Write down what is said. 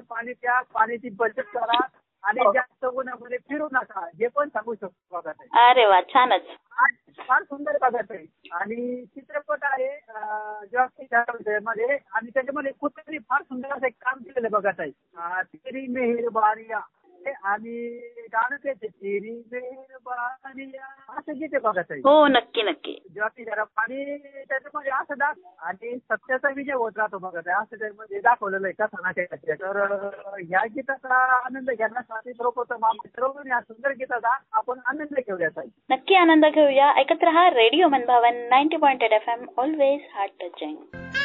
पाणी प्या, पाण्याची बचत करा आणि जास्त उन्हामध्ये फिरू नका, हे पण सांगू शकतो बघा ताई. अरे वा, छानच. फार सुंदर बघा ताई. आणि चित्रपट आहे मध्ये आणि त्याच्यामध्ये कुठेतरी फार सुंदर असं एक काम केलेलं बघा ताई. तेरी मेहरबानिया आणि गाणं त्याचे तेरी मेहरबानिया असं गीते बघा ताई. हो, नक्की नक्की. ज्योती जरा आणि त्याच्यामध्ये असं आणि सत्याचा विजय होत राहतो बघा ताई, असं त्यामध्ये दाखवलेलं आहे कथा नाट्याचे. तर या गीताचा आनंद घेण्यासाठी सर्वप्रथम या सुंदर गीताचा आपण आनंद घेऊया ताई. नक्की आनंद घेऊया. ऐकत रहा रेडिओ मनभावन 90.8 FM, ऑलवेज हार्ट टचिंग.